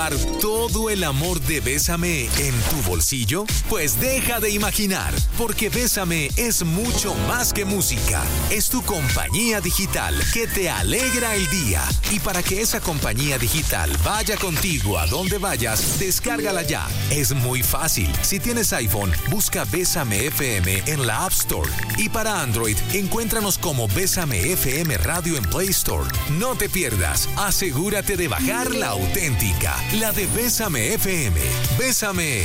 todo el amor de Bésame en tu bolsillo? Pues deja de imaginar, porque Bésame es mucho más que música. Es tu compañía digital que te alegra el día. Y para que esa compañía digital vaya contigo a donde vayas, descárgala ya. Es muy fácil. Si tienes iPhone, busca Bésame FM en la App Store. Y para Android, encuéntranos como Bésame FM Radio en Play Store. No te pierdas. Asegúrate de bajar la auténtica. La de Bésame FM. Bésame.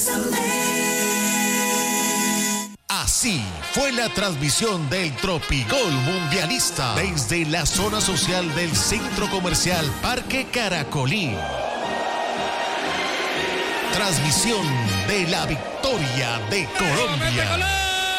Así fue la transmisión del Tropigol Mundialista desde la zona social del Centro Comercial Parque Caracolí. Transmisión de la victoria de Colombia.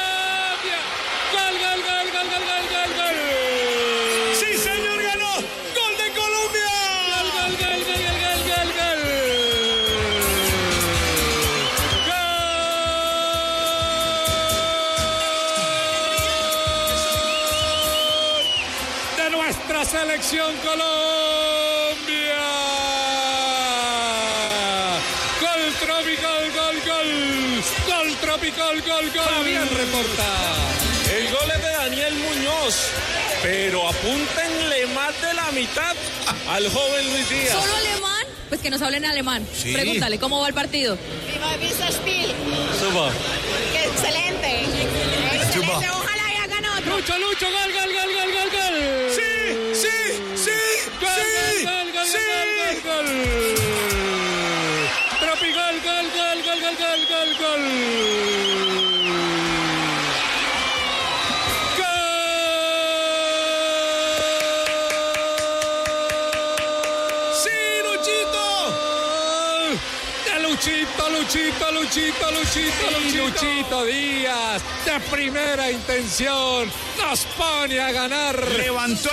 Selección Colombia. Gol tropical, gol tropical, gol. Fabián reporta. El gol es de Daniel Muñoz, pero apúntenle más de la mitad al joven Luis Díaz. ¿Solo alemán? Pues que nos hablen en alemán. Sí. Pregúntale, ¿cómo va el partido? Viva Visa Spiel. Suba. Excelente. Excelente. Ojalá haya ganado. Lucho, gol. Sí. Gol. Tropical, gol. Sí, Luchito. Luchito Díaz, de primera intención, nos pone a ganar. Levantó